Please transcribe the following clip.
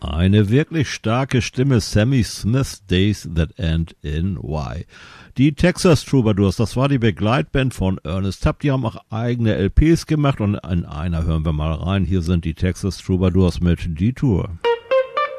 Eine wirklich starke Stimme, Sammy Smith, Days That End in Y. Die Texas Troubadours, das war die Begleitband von Ernest Tubb, die haben auch eigene LPs gemacht und in einer hören wir mal rein. Hier sind die Texas Troubadours mit Detour.